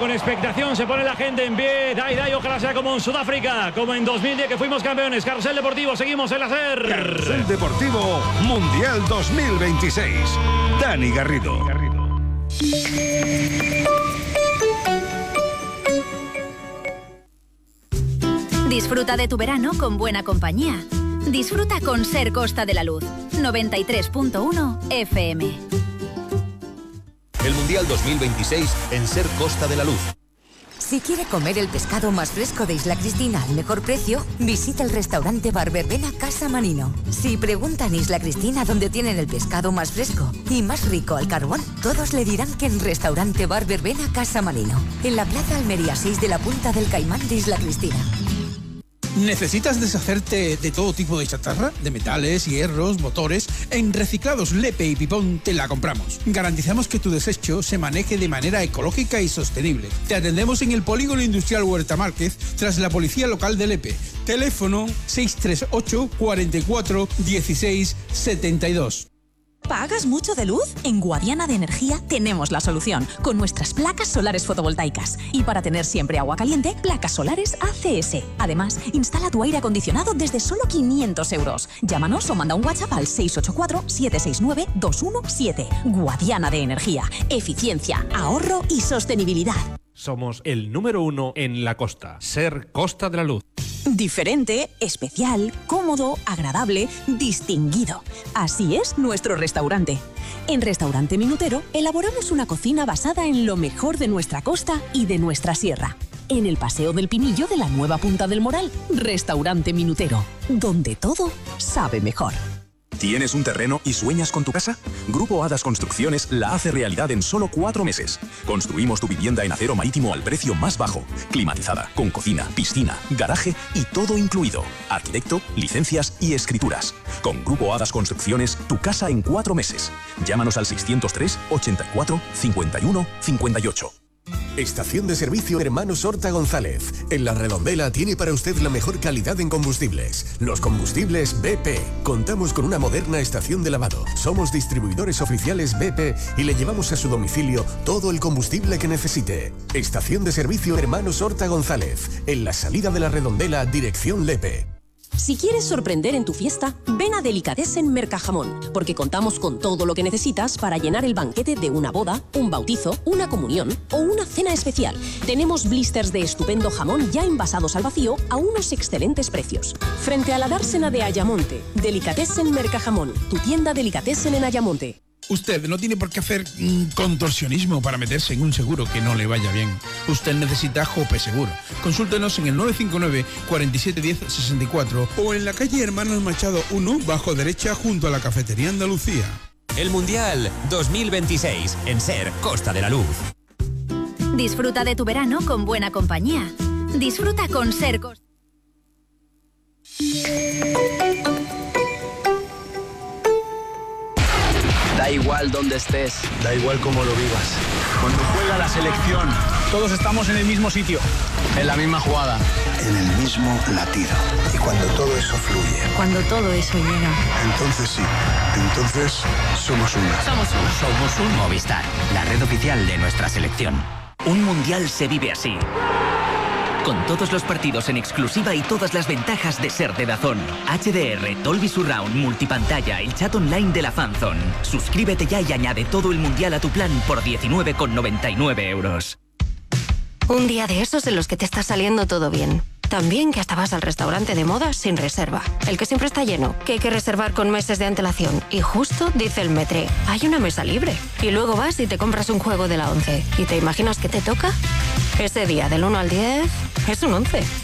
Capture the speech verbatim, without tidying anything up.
con expectación se pone la gente en pie. Dai, dai, ojalá sea como en Sudáfrica, como en dos mil diez que fuimos campeones. Carrusel Deportivo, seguimos en la SER. Carrusel Deportivo Mundial dos mil veintiséis. Dani Garrido. Disfruta de tu verano con buena compañía. Disfruta con SER Costa de la Luz. noventa y tres punto uno F M. El Mundial dos mil veintiséis en SER Costa de la Luz. Si quiere comer el pescado más fresco de Isla Cristina al mejor precio, visita el restaurante Bar Verbena Casa Manino. Si pregunta en Isla Cristina dónde tienen el pescado más fresco y más rico al carbón, todos le dirán que en restaurante Bar Verbena Casa Manino, en la Plaza Almería seis de la Punta del Caimán de Isla Cristina. ¿Necesitas deshacerte de todo tipo de chatarra? De metales, hierros, motores. En Reciclados Lepe y Pipón te la compramos. Garantizamos que tu desecho se maneje de manera ecológica y sostenible. Te atendemos en el Polígono Industrial Huerta Márquez, tras la Policía Local de Lepe. Teléfono seis tres ocho, cuatro cuatro, dieciséis, setenta y dos. ¿Pagas mucho de luz? En Guadiana de Energía tenemos la solución, con nuestras placas solares fotovoltaicas. Y para tener siempre agua caliente, placas solares A C S. Además, instala tu aire acondicionado desde solo quinientos euros. Llámanos o manda un WhatsApp al seis ocho cuatro, siete seis nueve, dos uno siete. Guadiana de Energía. Eficiencia, ahorro y sostenibilidad. Somos el número uno en la costa. SER Costa de la Luz. Diferente, especial, cómodo, agradable, distinguido. Así es nuestro restaurante. En Restaurante Minutero elaboramos una cocina basada en lo mejor de nuestra costa y de nuestra sierra. En el Paseo del Pinillo de la nueva Punta del Moral, Restaurante Minutero, donde todo sabe mejor. ¿Tienes un terreno y sueñas con tu casa? Grupo Hadas Construcciones la hace realidad en solo cuatro meses. Construimos tu vivienda en acero marítimo al precio más bajo, climatizada, con cocina, piscina, garaje y todo incluido. Arquitecto, licencias y escrituras. Con Grupo Hadas Construcciones, tu casa en cuatro meses. Llámanos al seiscientos tres, ochenta y cuatro, cincuenta y uno, cincuenta y ocho. Estación de servicio Hermanos Horta González. En La Redondela tiene para usted la mejor calidad en combustibles. Los combustibles B P. Contamos con una moderna estación de lavado. Somos distribuidores oficiales B P y le llevamos a su domicilio todo el combustible que necesite. Estación de servicio Hermanos Horta González. En la salida de La Redondela, dirección Lepe. Si quieres sorprender en tu fiesta, ven a Delicatessen Mercajamón, porque contamos con todo lo que necesitas para llenar el banquete de una boda, un bautizo, una comunión o una cena especial. Tenemos blisters de estupendo jamón ya envasados al vacío a unos excelentes precios. Frente a la dársena de Ayamonte, Delicatessen Mercajamón, tu tienda Delicatessen en Ayamonte. Usted no tiene por qué hacer mm, contorsionismo para meterse en un seguro que no le vaya bien. Usted necesita Jope Seguro. Consúltenos en el nueve cinco nueve, cuatro siete uno cero, seis cuatro o en la calle Hermanos Machado uno, bajo derecha, junto a la Cafetería Andalucía. El Mundial dos mil veintiséis en SER Costa de la Luz. Disfruta de tu verano con buena compañía. Disfruta con SER Costa. Da igual donde estés, da igual cómo lo vivas. Cuando juega la selección, todos estamos en el mismo sitio, en la misma jugada, en el mismo latido. Y cuando todo eso fluye, cuando todo eso llega, entonces sí, entonces somos uno. Somos uno. Somos un Movistar, la red oficial de nuestra selección. Un mundial se vive así. Con todos los partidos en exclusiva y todas las ventajas de ser de DAZN. H D R, Dolby Surround, multipantalla, el chat online de la Fanzone. Suscríbete ya y añade todo el mundial a tu plan por diecinueve con noventa y nueve euros. Un día de esos en los que te está saliendo todo bien. También que hasta vas al restaurante de moda sin reserva. El que siempre está lleno, que hay que reservar con meses de antelación. Y justo dice el metre, hay una mesa libre. Y luego vas y te compras un juego de la once. ¿Y te imaginas que te toca? Ese día del uno al diez es un once.